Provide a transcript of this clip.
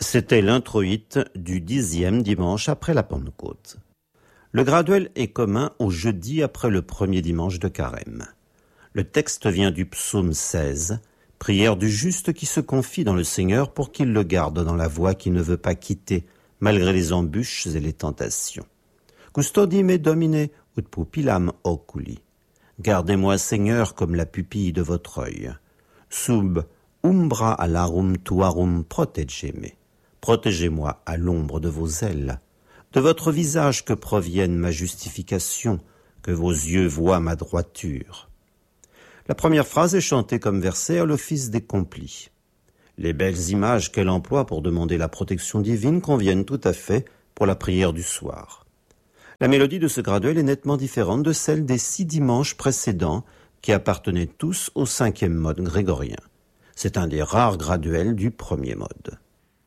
C'était l'introïte du 10e dimanche après la Pentecôte. Le graduel est commun au jeudi après le premier dimanche de Carême. Le texte vient du psaume 16, prière du juste qui se confie dans le Seigneur pour qu'il le garde dans la voie qu'il ne veut pas quitter, malgré les embûches et les tentations. Custodi me domine ut pupillam oculi. Gardez-moi, Seigneur, comme la pupille de votre œil. Sub umbra alarum tuarum protegeme. Protégez-moi à l'ombre de vos ailes. De votre visage que provienne ma justification, que vos yeux voient ma droiture. La première phrase est chantée comme verset à l'office des complis. Les belles images qu'elle emploie pour demander la protection divine conviennent tout à fait pour la prière du soir. La mélodie de ce graduel est nettement différente de celle des 6 dimanches précédents qui appartenaient tous au 5e mode grégorien. C'est un des rares graduels du premier mode.